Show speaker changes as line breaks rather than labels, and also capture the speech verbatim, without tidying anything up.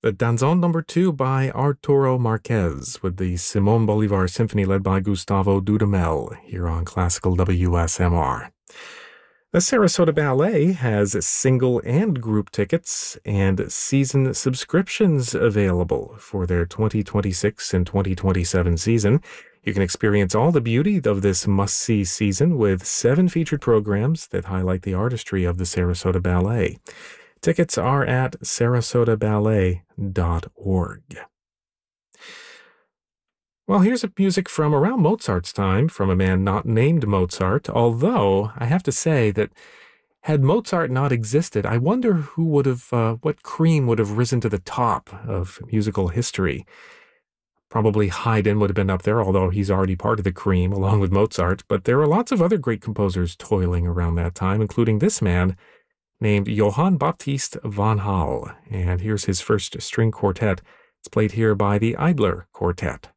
The Danzón number two by Arturo Marquez with the Simón Bolívar Symphony led by Gustavo Dudamel here on Classical W S M R. The Sarasota Ballet has single and group tickets and season subscriptions available for their twenty twenty-six and twenty twenty-seven season. You can experience all the beauty of this must-see season with seven featured programs that highlight the artistry of the Sarasota Ballet. Tickets are at sarasota ballet dot org. Well, here's a music from around Mozart's time, from a man not named Mozart, although I have to say that had Mozart not existed, I wonder who would have, uh, what cream would have risen to the top of musical history. Probably Haydn would have been up there, although he's already part of the cream along with Mozart, but there are lots of other great composers toiling around that time, including this man named Johann Baptist van Hal, and here's his first string quartet. It's played here by the Idler Quartet.